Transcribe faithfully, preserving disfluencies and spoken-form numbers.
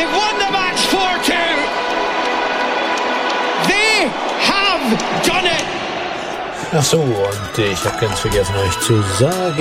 They've won the match four two. They have done it. Ach so, und ich habe ganz vergessen euch zu sagen,